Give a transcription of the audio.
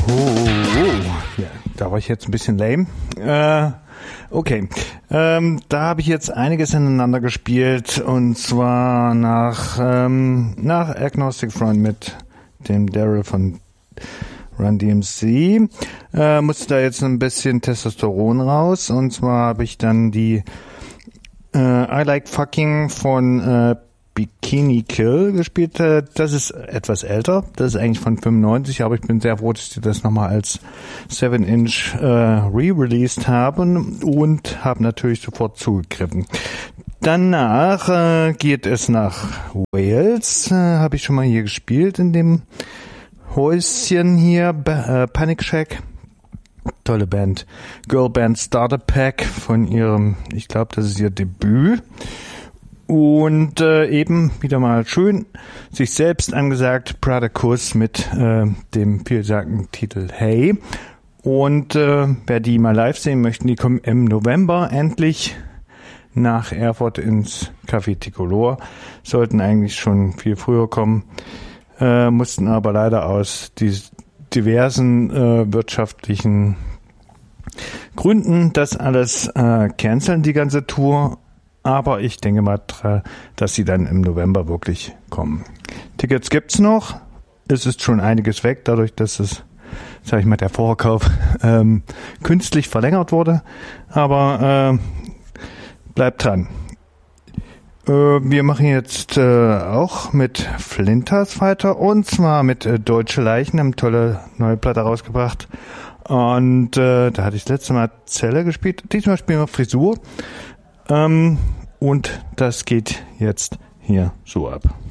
Ja, da war ich jetzt ein bisschen lame. Okay, da habe ich jetzt einiges ineinander gespielt und zwar nach Agnostic Front mit dem Daryl von Run DMC. Musste da jetzt ein bisschen Testosteron raus und zwar habe ich dann die I Like Fucking von Bikini Kill gespielt. Das ist etwas älter. Das ist eigentlich von 95, aber ich bin sehr froh, dass die das nochmal als 7-Inch re-released haben und habe natürlich sofort zugegriffen. Danach geht es nach Wales. Habe ich schon mal hier gespielt in dem Häuschen hier. Panic Shack. Tolle Band. Girlband Starter Pack von ihrem, ich glaube, das ist ihr Debüt. Und eben wieder mal schön sich selbst angesagt, Pradicus mit dem vielsagenden Titel Hey. Und wer die mal live sehen möchten, die kommen im November endlich nach Erfurt ins Café Tricolor. Sollten eigentlich schon viel früher kommen, mussten aber leider aus diversen wirtschaftlichen Gründen das alles canceln, die ganze Tour. Aber ich denke mal, dass sie dann im November wirklich kommen. Tickets gibt's noch. Es ist schon einiges weg, dadurch, dass es, sag ich mal, der Vorkauf künstlich verlängert wurde. Aber bleibt dran. Wir machen jetzt auch mit Flinters weiter und zwar mit Deutsche Leichen, haben tolle neue Platte rausgebracht. Und da hatte ich das letzte Mal Zelle gespielt. Diesmal spielen wir Frisur. Und das geht jetzt hier so ab.